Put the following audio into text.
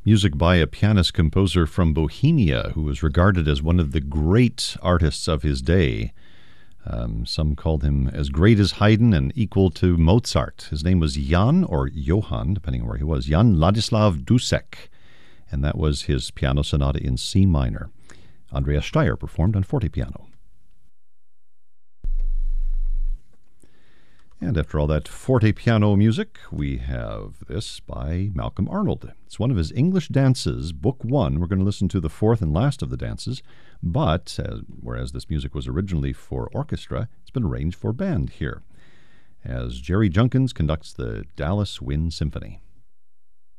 Music by a pianist-composer from Bohemia who was regarded as one of the great artists of his day. Some called him as great as Haydn and equal to Mozart. His name was Jan, or Johann, depending on where he was, Jan Ladislav Dussek, and that was his piano sonata in C minor. Andreas Steyr performed on fortepiano. And after all that fortepiano music, we have this by Malcolm Arnold. It's one of his English dances, Book 1. We're going to listen to the fourth and last of the dances, but whereas this music was originally for orchestra, it's been arranged for band here, as Jerry Junkins conducts the Dallas Wind Symphony.